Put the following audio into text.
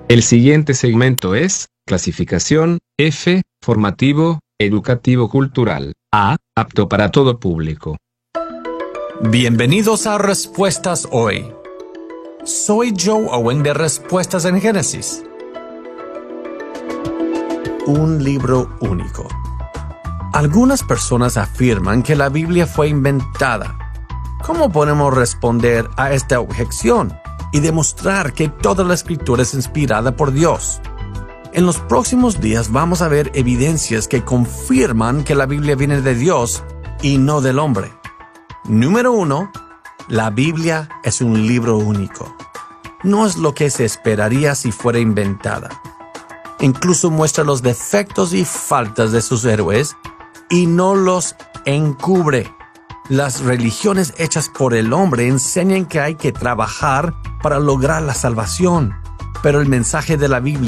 El siguiente segmento es clasificación F, formativo, educativo cultural. A, apto para todo público. Bienvenidos a Respuestas Hoy. Soy Joe Owen de Respuestas en Génesis. Un libro único. Algunas personas afirman que la Biblia fue inventada. ¿Cómo podemos responder a esta objeción y demostrar que toda la Escritura es inspirada por Dios? En los próximos días vamos a ver evidencias que confirman que la Biblia viene de Dios y no del hombre. Número 1. La Biblia es un libro único. No es lo que se esperaría si fuera inventada. Incluso muestra los defectos y faltas de sus héroes y no los encubre. Las religiones hechas por el hombre enseñan que hay que trabajar para lograr la salvación, pero el mensaje de la Biblia